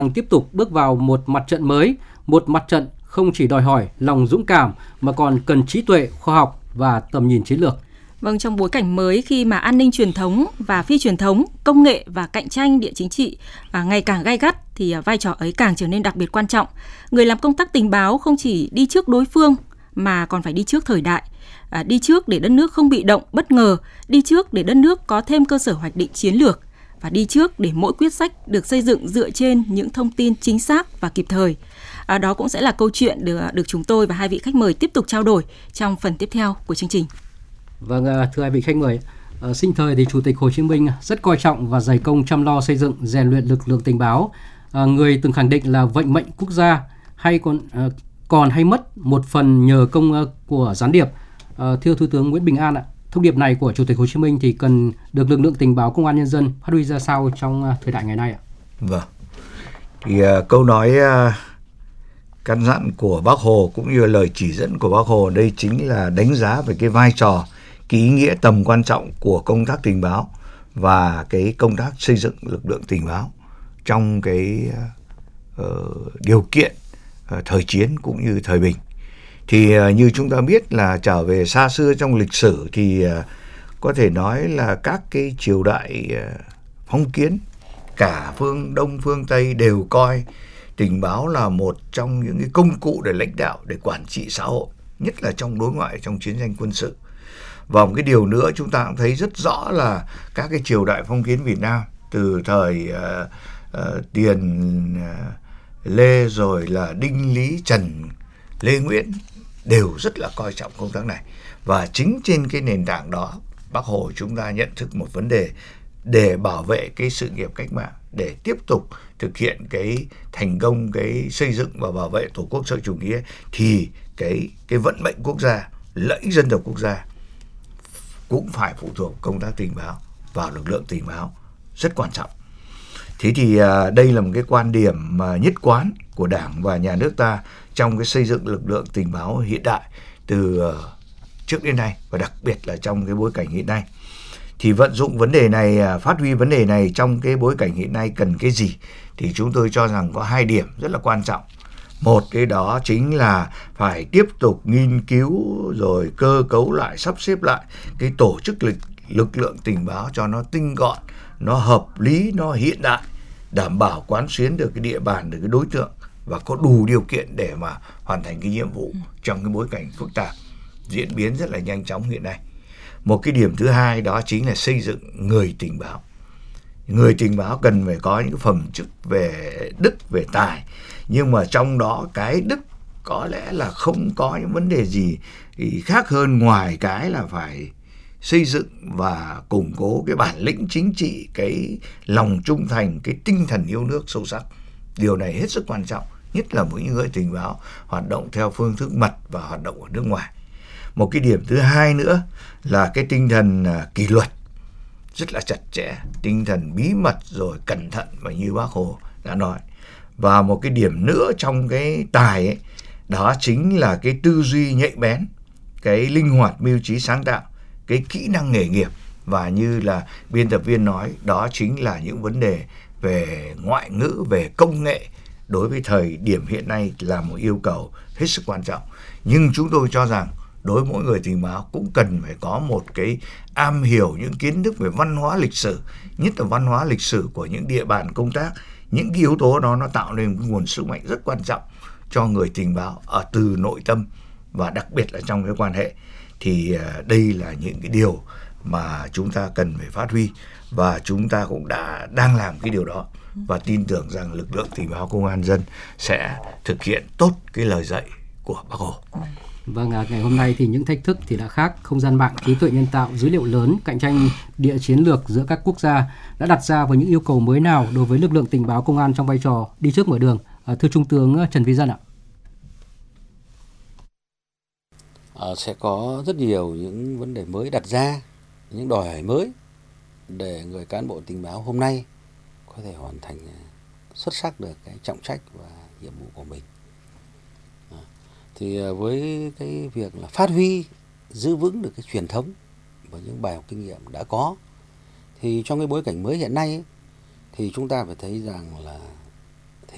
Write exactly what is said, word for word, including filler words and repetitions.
tiếp tục bước vào một mặt trận mới, một mặt trận không chỉ đòi hỏi lòng dũng cảm mà còn cần trí tuệ, khoa học và tầm nhìn chiến lược. Vâng, trong bối cảnh mới khi mà an ninh truyền thống và phi truyền thống, công nghệ và cạnh tranh địa chính trị à, ngày càng gay gắt thì à, vai trò ấy càng trở nên đặc biệt quan trọng. Người làm công tác tình báo không chỉ đi trước đối phương mà còn phải đi trước thời đại, à, đi trước để đất nước không bị động, bất ngờ, đi trước để đất nước có thêm cơ sở hoạch định chiến lược và đi trước để mỗi quyết sách được xây dựng dựa trên những thông tin chính xác và kịp thời. À, đó cũng sẽ là câu chuyện được, được chúng tôi và hai vị khách mời tiếp tục trao đổi trong phần tiếp theo của chương trình. Vâng, thưa hai vị khách mời, à, sinh thời thì Chủ tịch Hồ Chí Minh rất coi trọng và dày công chăm lo xây dựng, rèn luyện lực lượng tình báo. À, người từng khẳng định là vận mệnh quốc gia hay còn à, còn hay mất một phần nhờ công à, của gián điệp. À, thưa Thủ tướng Nguyễn Bình An ạ, thông điệp này của Chủ tịch Hồ Chí Minh thì cần được lực lượng tình báo công an nhân dân phát huy ra sao trong à, thời đại ngày nay ạ? Vâng, thì uh, câu nói uh, căn dặn của Bác Hồ cũng như lời chỉ dẫn của Bác Hồ đây chính là đánh giá về cái vai trò, cái ý nghĩa tầm quan trọng của công tác tình báo và cái công tác xây dựng lực lượng tình báo trong cái uh, điều kiện uh, thời chiến cũng như thời bình. Thì uh, như chúng ta biết là trở về xa xưa trong lịch sử thì uh, có thể nói là các cái triều đại uh, phong kiến cả phương Đông phương Tây đều coi tình báo là một trong những cái công cụ để lãnh đạo, để quản trị xã hội, nhất là trong đối ngoại, trong chiến tranh quân sự. Và một cái điều nữa chúng ta cũng thấy rất rõ là các cái triều đại phong kiến Việt Nam từ thời uh, uh, Tiền, uh, Lê rồi là Đinh, Lý, Trần, Lê, Nguyễn đều rất là coi trọng công tác này. Và chính trên cái nền tảng đó, Bác Hồ chúng ta nhận thức một vấn đề để bảo vệ cái sự nghiệp cách mạng, để tiếp tục thực hiện cái thành công cái xây dựng và bảo vệ Tổ quốc xã hội chủ nghĩa thì cái cái vận mệnh quốc gia, lợi ích dân tộc quốc gia cũng phải phụ thuộc công tác tình báo vào lực lượng tình báo rất quan trọng. Thế thì à, đây là một cái quan điểm mà nhất quán của Đảng và Nhà nước ta trong cái xây dựng lực lượng tình báo hiện đại từ uh, trước đến nay, và đặc biệt là trong cái bối cảnh hiện nay. Thì vận dụng vấn đề này, phát huy vấn đề này trong cái bối cảnh hiện nay cần cái gì? Thì chúng tôi cho rằng có hai điểm rất là quan trọng. Một cái đó chính là phải tiếp tục nghiên cứu rồi cơ cấu lại, sắp xếp lại cái tổ chức lực, lực lượng tình báo cho nó tinh gọn, nó hợp lý, nó hiện đại, đảm bảo quán xuyến được cái địa bàn, được cái đối tượng và có đủ điều kiện để mà hoàn thành cái nhiệm vụ trong cái bối cảnh phức tạp, diễn biến rất là nhanh chóng hiện nay. Một cái điểm thứ hai đó chính là xây dựng người tình báo. Người tình báo cần phải có những phẩm chất về đức, về tài. Nhưng mà trong đó cái đức có lẽ là không có những vấn đề gì thì khác hơn ngoài cái là phải xây dựng và củng cố cái bản lĩnh chính trị, cái lòng trung thành, cái tinh thần yêu nước sâu sắc. Điều này hết sức quan trọng, nhất là với những người tình báo hoạt động theo phương thức mật và hoạt động ở nước ngoài. Một cái điểm thứ hai nữa là cái tinh thần uh, kỷ luật rất là chặt chẽ, tinh thần bí mật rồi cẩn thận và như Bác Hồ đã nói. Và một cái điểm nữa trong cái tài ấy, đó chính là cái tư duy nhạy bén, cái linh hoạt mưu trí sáng tạo, cái kỹ năng nghề nghiệp. Và như là biên tập viên nói, đó chính là những vấn đề về ngoại ngữ, về công nghệ đối với thời điểm hiện nay là một yêu cầu hết sức quan trọng. Nhưng chúng tôi cho rằng đối với mỗi người tình báo cũng cần phải có một cái am hiểu những kiến thức về văn hóa lịch sử, nhất là văn hóa lịch sử của những địa bàn công tác. Những cái yếu tố đó nó tạo nên một nguồn sức mạnh rất quan trọng cho người tình báo ở từ nội tâm và đặc biệt là trong cái quan hệ. Thì đây là những cái điều mà chúng ta cần phải phát huy và chúng ta cũng đã đang làm cái điều đó, và tin tưởng rằng lực lượng tình báo công an nhân dân sẽ thực hiện tốt cái lời dạy của Bác Hồ. Vâng, ngày hôm nay thì những thách thức thì đã khác. Không gian mạng, trí tuệ nhân tạo, dữ liệu lớn, cạnh tranh địa chiến lược giữa các quốc gia đã đặt ra với những yêu cầu mới nào đối với lực lượng tình báo công an trong vai trò đi trước mở đường? À, thưa Trung tướng Trần Vi Dân ạ. À, sẽ có rất nhiều những vấn đề mới đặt ra, những đòi hỏi mới để người cán bộ tình báo hôm nay có thể hoàn thành xuất sắc được cái trọng trách và nhiệm vụ của mình. Thì với cái việc là phát huy, giữ vững được cái truyền thống và những bài học kinh nghiệm đã có, thì trong cái bối cảnh mới hiện nay ấy, thì chúng ta phải thấy rằng là